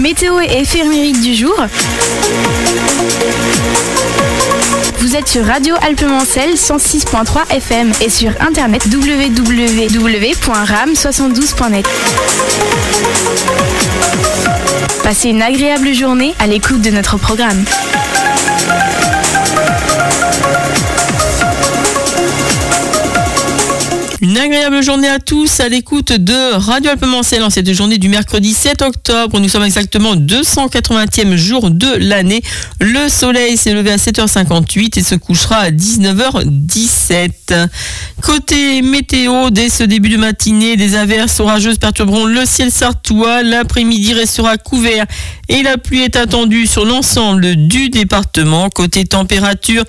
météo et éphéméride du jour. Vous êtes sur Radio Alpes-Mancel 106.3 FM et sur internet www.ram72.net. Passez une agréable journée à l'écoute de notre programme. Une agréable journée à tous à l'écoute de Radio Alpes-Mancel en cette journée du mercredi 7 octobre. Nous sommes exactement au 280e jour de l'année. Le soleil s'est levé à 7h58 et se couchera à 19h17. Côté météo, dès ce début de matinée, des averses orageuses perturberont le ciel sarthois. L'après-midi restera couvert et la pluie est attendue sur l'ensemble du département. Côté température,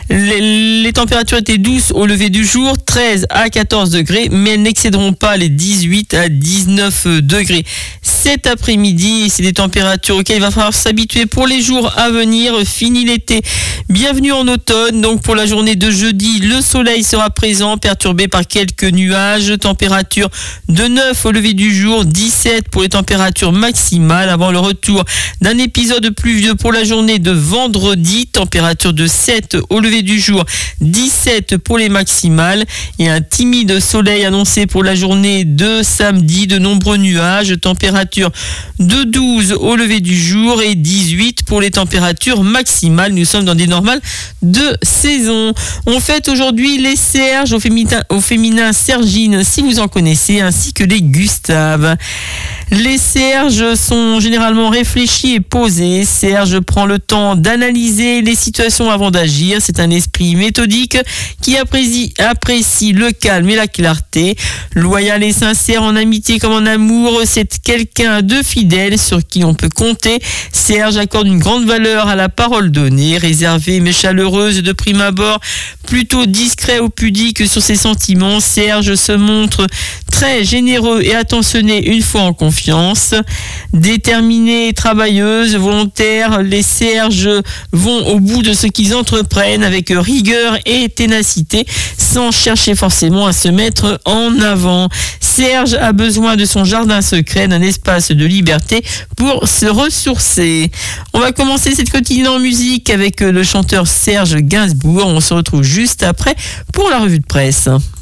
les températures étaient douces au lever du jour, 13 à 14 degrés, mais elles n'excéderont pas les 18 à 19 degrés. Cet après-midi, c'est des températures auxquelles il va falloir s'habituer pour les jours à venir. Fini l'été, bienvenue en automne. Donc pour la journée de jeudi, le soleil sera présent, perturbé par quelques nuages. Température de 9 au lever du jour, 17 pour les températures maximales avant le retour d'un épisode pluvieux pour la journée de vendredi. Température de 7 au lever du jour, 17 pour les maximales et un timide soleil annoncé pour la journée de samedi. De nombreux nuages, température de 12 au lever du jour et 18 pour les températures maximales. Nous sommes dans des normales de saison. On fête aujourd'hui les Serges, au féminin Sergine si vous en connaissez, ainsi que les Gustave. Les Serges sont généralement réfléchis et posés. Serge prend le temps d'analyser les situations avant d'agir. C'est un esprit méthodique qui apprécie le calme et la clarté. Loyal et sincère en amitié comme en amour, c'est quelqu'un de fidèle sur qui on peut compter. Serge accorde une grande valeur à la parole donnée, réservée mais chaleureuse de prime abord, plutôt discret ou pudique sur ses sentiments. Serge se montre très généreux et attentionné une fois en confiance. Déterminée, travailleuse, volontaire, les Serges vont au bout de ce qu'ils entreprennent avec rigueur et ténacité, sans chercher forcément à se mettre en avant. Serge a besoin de son jardin secret, d'un espace de liberté pour se ressourcer. On va commencer cette quotidienne en musique avec le chanteur Serge Gainsbourg. On se retrouve juste après pour la revue de presse.